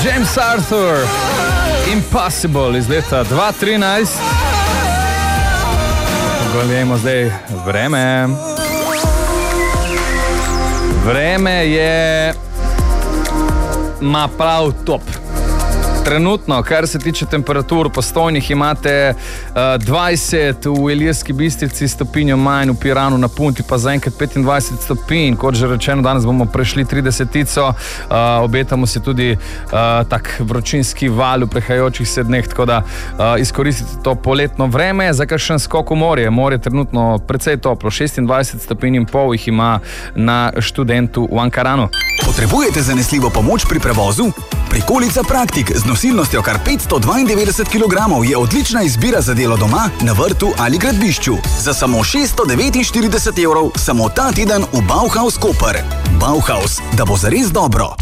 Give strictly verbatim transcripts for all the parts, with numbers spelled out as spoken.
James Arthur, Impossible iz leta dva tisoč trinajst. Pogledajmo zdaj vreme. Vreme je ma prav top. Trenutno, kar se tiče temperatur postojnih, imate uh, dvajset v Ilirski Bistrici, stopinjo manj, v Piranu na Punti pa zaenkrat petindvajset stopinj. Kot že rečeno, danes bomo prešli tridesetico, uh, obetamo si tudi uh, tak vročinski val v prehajajočih se dneh, tako da uh, izkoristite to poletno vreme za kakšen skok v morje. Morje trenutno precej toplo, šestindvajset stopinj in pol jih ima na Študentu v Ankaranu. Potrebujete zanesljivo pomoč pri prevozu? Prikolica Praktik z nosilnostjo kar petsto dvaindevetdeset kilogramov je odlična izbira za delo doma, na vrtu ali gradbišču. Za samo šeststo devetinštirideset evrov samo ta teden v Bauhaus Koper. Bauhaus, da bo zares dobro.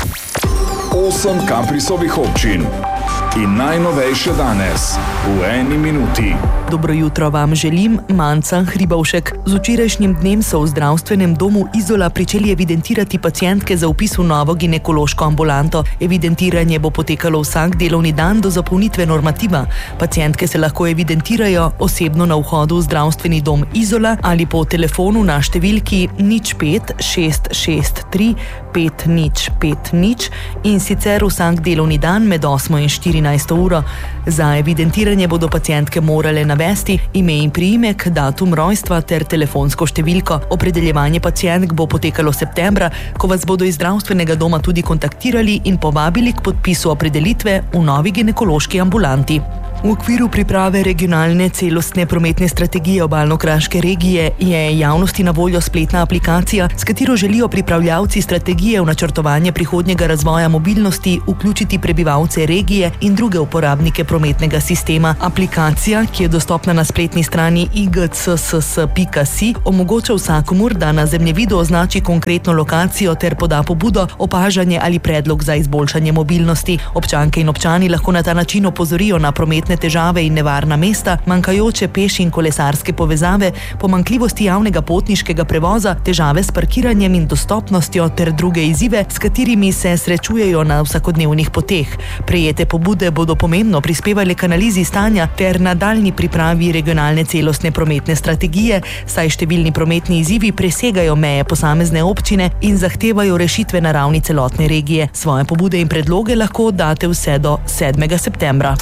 Osem Caprisovih občin in najnovejše danes v eni minuti. Dobro jutro vam želim, Manca Hribovšek. Z včerajšnjim dnem so v zdravstvenem domu Izola pričeli evidentirati pacientke za vpis v novo ginekološko ambulanto. Evidentiranje bo potekalo vsak delovni dan do zapolnitve normativa. Pacientke se lahko evidentirajo osebno na vhodu v zdravstveni dom Izola ali po telefonu na številki nič pet šest šest tri pet nič pet nič in sicer vsak delovni dan med osmo in štirinajsto uro. Za evidentiranje bodo pacientke morale navesti ime in priimek, datum rojstva ter telefonsko številko. Opredeljevanje pacientk bo potekalo septembra, ko vas bodo iz zdravstvenega doma tudi kontaktirali in povabili k podpisu opredelitve v novi ginekološki ambulanti. V okviru priprave regionalne celostne prometne strategije Obalno-kraške regije je javnosti na voljo spletna aplikacija, s katero želijo pripravljavci strategije v načrtovanje prihodnjega razvoja mobilnosti vključiti prebivalce regije in druge uporabnike prometnega sistema. Aplikacija, ki je dostopna na spletni strani i g c s s pika si, omogoča vsakomur, da na zemljevidu označi konkretno lokacijo ter poda pobudo, opažanje ali predlog za izboljšanje mobilnosti. Občanke in občani lahko na ta način opozorijo na prometne težave in nevarna mesta, manjkajoče peš- in kolesarske povezave, pomanjkljivosti javnega potniškega prevoza, težave s parkiranjem in dostopnostjo ter druge izzive, s katerimi se srečujejo na vsakodnevnih poteh. Prejete pobude bodo pomembno prispevali k analizi stanja ter nadaljnji pripravi regionalne celostne prometne strategije, saj številni prometni izzivi presegajo meje posamezne občine in zahtevajo rešitve na ravni celotne regije. Svoje pobude in predloge lahko oddate vse do sedmega septembra.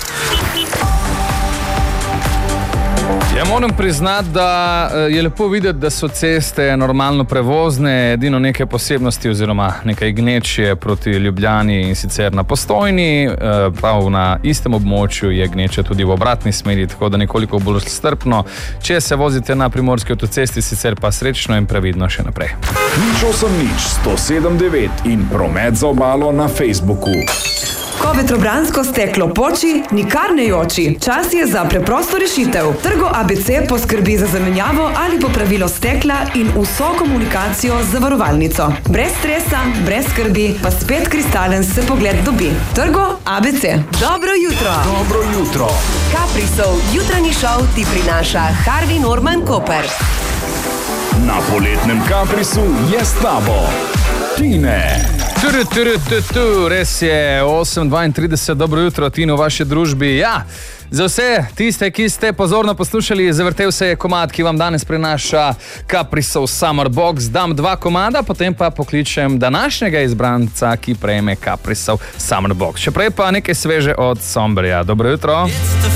Ja, moram priznati, da je lepo videti, da so ceste normalno prevozne, edino nekaj posebnosti oziroma nekaj gnečje proti Ljubljani in sicer na Postojni, prav na istem območju je gneča tudi v obratni smeri, tako da nekoliko bolj strpno, če se vozite na primorski avtocesti, sicer pa srečno in previdno še naprej. Nič osem nič, sto sedem devet in promet za obalo na Facebooku. Ko vetrobransko steklo poči, nikar ne joči. Čas je za preprosto rešitev. Trgo A B C poskrbi za zamenjavo ali popravilo stekla in vso komunikacijo z zavarovalnico. Brez stresa, brez skrbi, pa spet kristalen se pogled dobi. Trgo A B C. Dobro jutro. Dobro jutro. Caprisov jutranji šov ti prinaša Harvey Norman Koper. Na poletnem Caprisu je s tabo Tine. Turu, turu, tu, tu. Res je osem dvaintrideset, dobro jutro, Tino, v vaši družbi. Ja, za vse tiste, ki ste pozorno poslušali, zavrtel se je komad, ki vam danes prinaša Caprisov Summer Box. Dam dva komada, potem pa pokličem današnjega izbranca, ki prejme Caprisov Summer Box. Še prej pa nekaj sveže od Sombrija. Dobro jutro.